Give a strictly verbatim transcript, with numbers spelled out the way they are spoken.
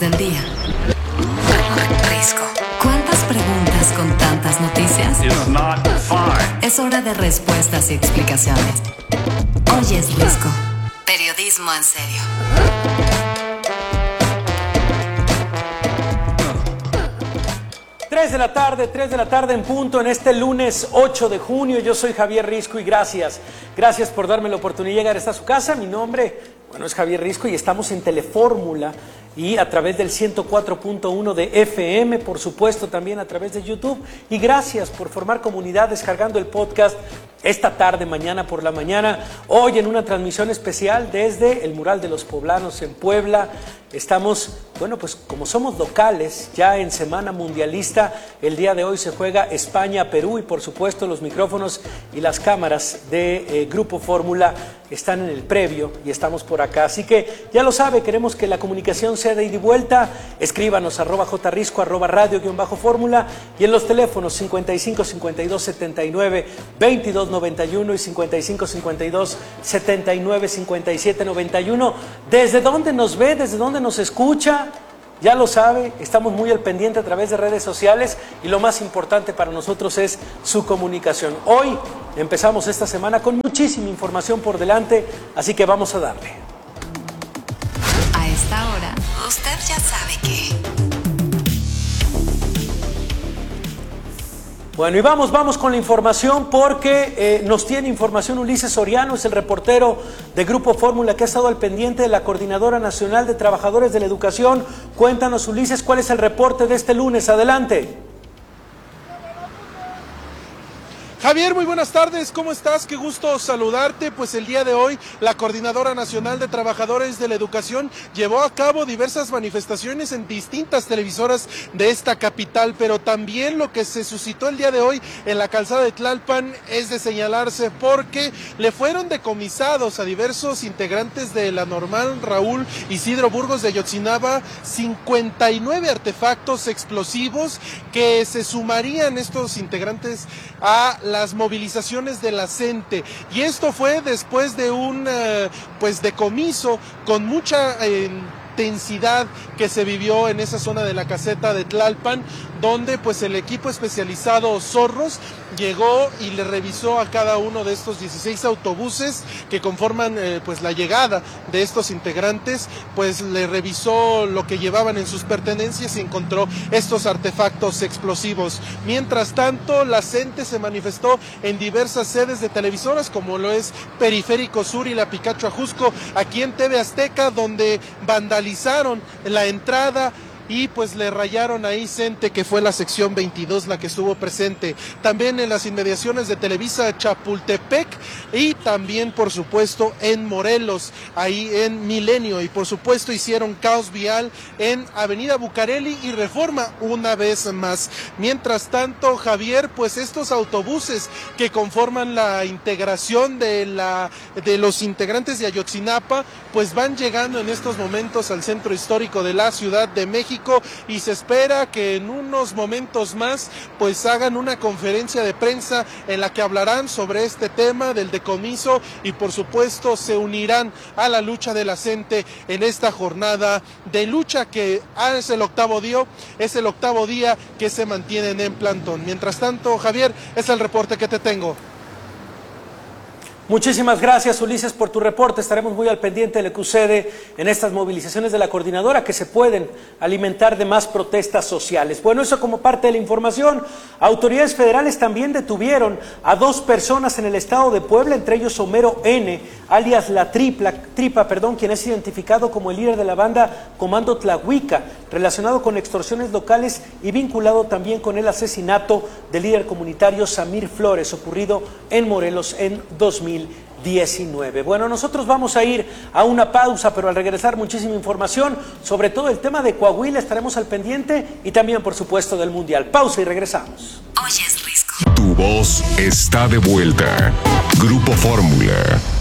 del día. Risco. ¿Cuántas preguntas con tantas noticias? It's not fine. Es hora de respuestas y explicaciones. Hoy es Risco. Periodismo en serio. tres de la tarde, tres de la tarde en punto en este lunes ocho de junio. Yo soy Javier Risco y gracias, gracias por darme la oportunidad de llegar hasta su casa. Mi nombre, bueno, es Javier Risco y estamos en Telefórmula y a través del ciento cuatro punto uno de F M, por supuesto también a través de YouTube. Y gracias por formar comunidad descargando el podcast esta tarde, mañana por la mañana, hoy en una transmisión especial desde el Mural de los Poblanos en Puebla. Estamos, bueno, pues como somos locales, ya en Semana Mundialista, el día de hoy se juega España-Perú y por supuesto los micrófonos y las cámaras de eh, Grupo Fórmula están en el previo y estamos por acá. Así que ya lo sabe, queremos que la comunicación sea de ida y vuelta. Escríbanos arroba jrisco, arroba radio guión bajo fórmula y en los teléfonos cincuenta y cinco, cincuenta y dos, setenta y nueve, veintidós, noventa y uno y cincuenta y cinco, cincuenta y dos, setenta y nueve, cincuenta y siete, noventa y uno. ¿Desde dónde nos ve? ¿Desde dónde nos escucha? Ya lo sabe, estamos muy al pendiente a través de redes sociales y lo más importante para nosotros es su comunicación. Hoy empezamos esta semana con muchísima información por delante, así que vamos a darle. A esta hora, usted ya sabe que... Bueno, y vamos, vamos con la información porque eh, nos tiene información Ulises Soriano, es el reportero de Grupo Fórmula que ha estado al pendiente de la Coordinadora Nacional de Trabajadores de la Educación. Cuéntanos, Ulises, ¿cuál es el reporte de este lunes? Adelante. Javier, muy buenas tardes, ¿cómo estás? Qué gusto saludarte. Pues el día de hoy la Coordinadora Nacional de Trabajadores de la Educación llevó a cabo diversas manifestaciones en distintas televisoras de esta capital, pero también lo que se suscitó el día de hoy en la calzada de Tlalpan es de señalarse porque le fueron decomisados a diversos integrantes de la Normal Raúl Isidro Burgos de Ayotzinapa cincuenta y nueve artefactos explosivos que se sumarían estos integrantes a las movilizaciones de la CENTE, y esto fue después de un uh, pues decomiso con mucha eh, intensidad que se vivió en esa zona de la caseta de Tlalpan, donde pues el equipo especializado Zorros llegó y le revisó a cada uno de estos dieciséis autobuses que conforman eh, pues la llegada de estos integrantes, pues le revisó lo que llevaban en sus pertenencias y encontró estos artefactos explosivos. Mientras tanto, la CENTE se manifestó en diversas sedes de televisoras como lo es Periférico Sur y la Picacho Ajusco, aquí en T V Azteca, donde vandalizaron la entrada y pues le rayaron ahí CENTE, que fue la sección veintidós la que estuvo presente. También en las inmediaciones de Televisa Chapultepec y también por supuesto en Morelos, ahí en Milenio, y por supuesto hicieron caos vial en Avenida Bucareli y Reforma una vez más. Mientras tanto, Javier, pues estos autobuses que conforman la integración de la de los integrantes de Ayotzinapa pues van llegando en estos momentos al centro histórico de la Ciudad de México, y se espera que en unos momentos más pues hagan una conferencia de prensa en la que hablarán sobre este tema del decomiso y por supuesto se unirán a la lucha de la CENTE en esta jornada de lucha que ah, es el octavo día, es el octavo día que se mantienen en plantón. Mientras tanto, Javier, es el reporte que te tengo. Muchísimas gracias, Ulises, por tu reporte. Estaremos muy al pendiente de lo que sucede en estas movilizaciones de la coordinadora que se pueden alimentar de más protestas sociales. Bueno, eso como parte de la información. Autoridades federales también detuvieron a dos personas en el estado de Puebla, entre ellos Homero N., alias La Tripla, Tripa, perdón, quien es identificado como el líder de la banda Comando Tlahuica, relacionado con extorsiones locales y vinculado también con el asesinato del líder comunitario Samir Flores, ocurrido en Morelos en dos mil diecinueve. Bueno, nosotros vamos a ir a una pausa, pero al regresar muchísima información, sobre todo el tema de Coahuila, estaremos al pendiente y también, por supuesto, del Mundial. Pausa y regresamos. Hoy es Risco. Tu voz está de vuelta. Grupo Fórmula.